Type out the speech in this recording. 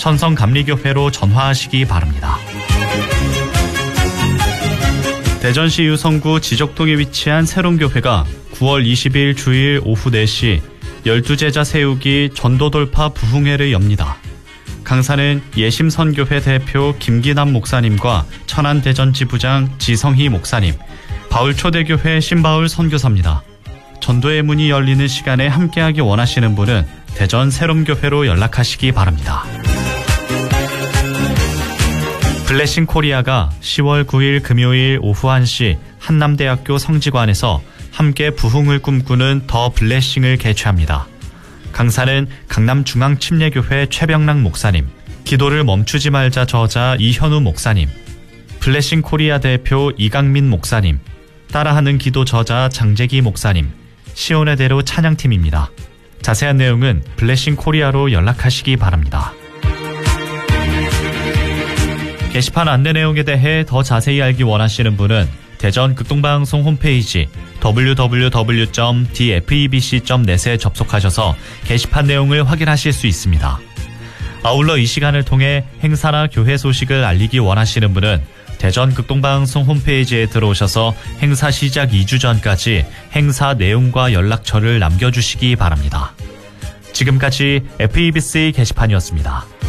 천성감리교회로 전화하시기 바랍니다. 대전시 유성구 지적동에 위치한 새롬교회가 9월 20일 주일 오후 4시 12제자 세우기 전도돌파 부흥회를 엽니다. 강사는 예심선교회 대표 김기남 목사님과 천안대전지부장 지성희 목사님, 바울초대교회 신바울 선교사입니다. 전도의 문이 열리는 시간에 함께하기 원하시는 분은 대전 새롬교회로 연락하시기 바랍니다. 블레싱 코리아가 10월 9일 금요일 오후 1시 한남대학교 성지관에서 함께 부흥을 꿈꾸는 더 블레싱을 개최합니다. 강사는 강남중앙침례교회 최병락 목사님, 기도를 멈추지 말자 저자 이현우 목사님, 블레싱 코리아 대표 이강민 목사님, 따라하는 기도 저자 장재기 목사님, 시온의 대로 찬양팀입니다. 자세한 내용은 블레싱 코리아로 연락하시기 바랍니다. 게시판 안내 내용에 대해 더 자세히 알기 원하시는 분은 대전 극동방송 홈페이지 www.dfebc.net에 접속하셔서 게시판 내용을 확인하실 수 있습니다. 아울러 이 시간을 통해 행사나 교회 소식을 알리기 원하시는 분은 대전 극동방송 홈페이지에 들어오셔서 행사 시작 2주 전까지 행사 내용과 연락처를 남겨주시기 바랍니다. 지금까지 FEBC 게시판이었습니다.